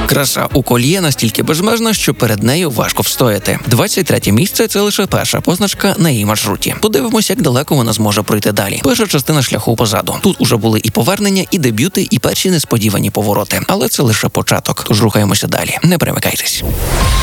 Краса у Кольє настільки безмежна, що перед нею важко встояти. 23 місце – це лише перша позначка на її маршруті. Подивимося, як далеко вона зможе пройти далі. Перша частина шляху позаду. Тут уже були і повернення, і дебюти, і перші несподівані повороти. Але це лише початок. Тож рухаємося далі. Не перемикайтесь.